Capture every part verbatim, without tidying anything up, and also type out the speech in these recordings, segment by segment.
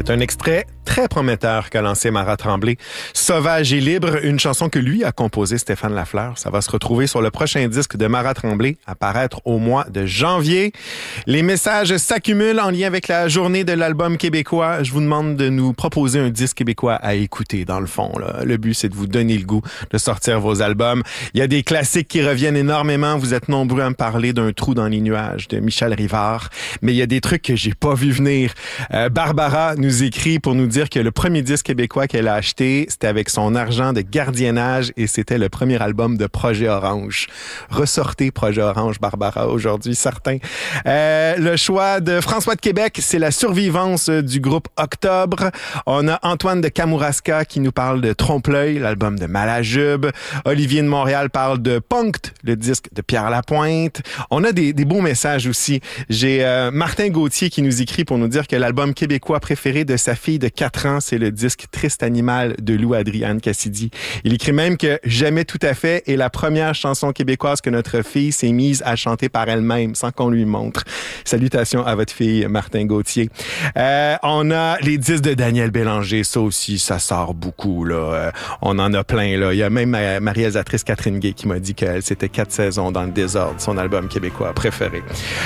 C'est un extrait très prometteur qu'a lancé Mara Tremblay. Sauvage et libre, une chanson que lui a composée, Stéphane Lafleur. Ça va se retrouver sur le prochain disque de Mara Tremblay, à paraître au mois de janvier. Les messages s'accumulent en lien avec la journée de l'album québécois. Je vous demande de nous proposer un disque québécois à écouter, dans le fond. Là. Le but, c'est de vous donner le goût de sortir vos albums. Il y a des classiques qui reviennent énormément. Vous êtes nombreux à me parler d'un trou dans les nuages de Michel Rivard. Mais il y a des trucs que j'ai pas vu venir. Euh, Barbara nous écrit pour nous dire que le premier disque québécois qu'elle a acheté, c'était avec son argent de gardiennage et c'était le premier album de Projet Orange. Ressortez Projet Orange, Barbara, aujourd'hui, certain. Euh, le choix de François de Québec, c'est la survivance du groupe Octobre. On a Antoine de Kamouraska qui nous parle de Trompe-l'œil, l'album de Malajube. Olivier de Montréal parle de Punkt, le disque de Pierre Lapointe. On a des, des beaux messages aussi. J'ai euh, Martin Gauthier qui nous écrit pour nous dire que l'album québécois préféré de sa fille de quatre ans, c'est le disque Triste Animal de Lou Adrienne Cassidy. Il écrit même que Jamais tout à fait est la première chanson québécoise que notre fille s'est mise à chanter par elle-même sans qu'on lui montre. Salutations à votre fille, Martin Gauthier. Euh, on a les disques de Daniel Bélanger. Ça aussi, ça sort beaucoup, là. Euh, on en a plein, là. Il y a même ma, ma réalisatrice Catherine Gay qui m'a dit qu'elle c'était quatre saisons dans le désordre, son album québécois préféré.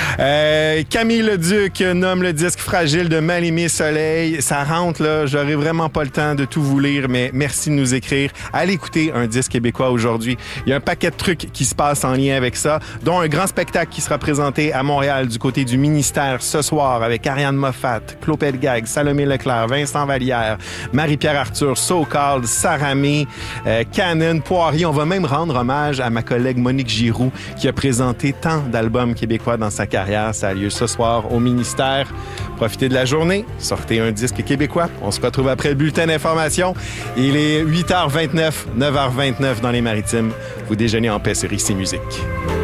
Euh, Camille Leduc nomme le disque Fragile de Mal-Aimé Soleil. Ça rentre, là. J'aurai vraiment pas le temps de tout vous lire, mais merci de nous écrire. Allez écouter un disque québécois aujourd'hui. Il y a un paquet de trucs qui se passent en lien avec ça, dont un grand spectacle qui sera présenté à Montréal du côté du ministère ce soir avec Ariane Moffat, Claude Pelgag, Salomé Leclerc, Vincent Vallière, Marie-Pierre Arthur, So Called, Saramé, euh, Canon, Poirier. On va même rendre hommage à ma collègue Monique Giroux qui a présenté tant d'albums québécois dans sa carrière. Ça a lieu ce soir au ministère. Profitez de la journée, sortez un disque québécois. On se retrouve après le bulletin d'information. Il est huit heures vingt-neuf, neuf heures vingt-neuf dans les Maritimes. Vous déjeunez en paix sur Ici Musique.